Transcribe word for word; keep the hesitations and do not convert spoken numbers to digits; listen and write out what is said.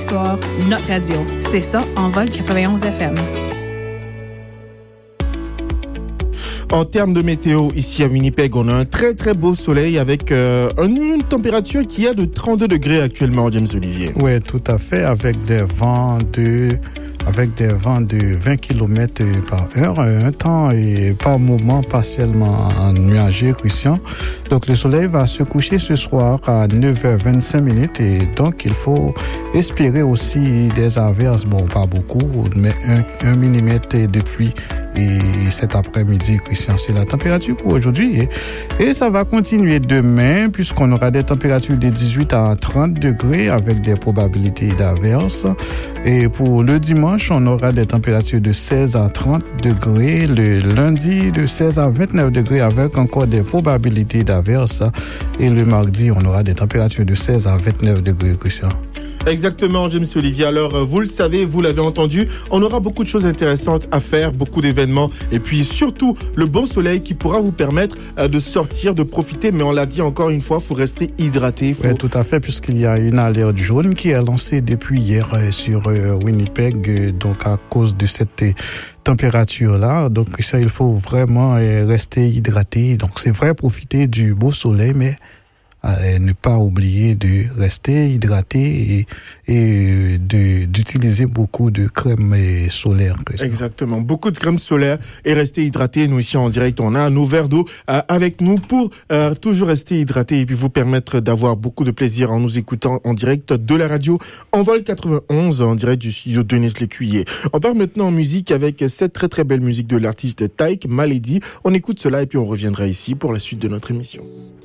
l'histoire, notre radio. C'est ça, Envol quatre-vingt-onze F M. En termes de météo, ici à Winnipeg, on a un très très beau soleil avec euh, une température qui est de trente-deux degrés actuellement, James Olivier. Oui, tout à fait, avec des vents de... avec des vents de vingt kilomètres par heure, un temps et par moment partiellement nuageux, Christian. Donc le soleil va se coucher ce soir à neuf heures vingt-cinq minutes et donc il faut espérer aussi des averses, bon pas beaucoup, mais un, un millimètre de pluie et cet après-midi, Christian, c'est la température pour aujourd'hui et, et ça va continuer demain puisqu'on aura des températures de dix-huit à trente degrés avec des probabilités d'averses et pour le dimanche on aura des températures de seize à trente degrés, le lundi de seize à vingt-neuf degrés avec encore des probabilités d'averses et le mardi on aura des températures de seize à vingt-neuf degrés, Christian. Exactement, James Olivier. Alors, vous le savez, vous l'avez entendu, on aura beaucoup de choses intéressantes à faire, beaucoup d'événements, et puis surtout le bon soleil qui pourra vous permettre euh, de sortir, de profiter. Mais on l'a dit encore une fois, il faut rester hydraté. Faut... Oui, tout à fait, puisqu'il y a une alerte jaune qui est lancée depuis hier euh, sur euh, Winnipeg, euh, donc à cause de cette euh, température-là. Donc ça, il faut vraiment euh, rester hydraté. Donc c'est vrai, profiter du beau soleil, mais Euh, ne pas oublier de rester hydraté et, et de, d'utiliser beaucoup de crème solaire. Exactement, beaucoup de crème solaire et rester hydraté. Nous ici en direct, on a nos verres d'eau euh, avec nous pour euh, toujours rester hydraté et puis vous permettre d'avoir beaucoup de plaisir en nous écoutant en direct de la radio Envol quatre-vingt-onze, en direct du studio Denis Lécuyer. On part maintenant en musique avec cette très très belle musique de l'artiste Taïk, Malédie. On écoute cela et puis on reviendra ici pour la suite de notre émission.